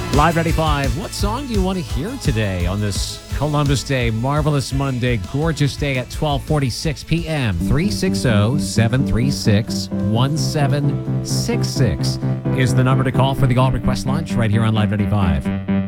Live 95. What song do you want to hear today on this Columbus Day, marvelous Monday, gorgeous day at 12:46 p.m.? 360-736-1766 is the number to call for the All Request Lunch right here on Live 95.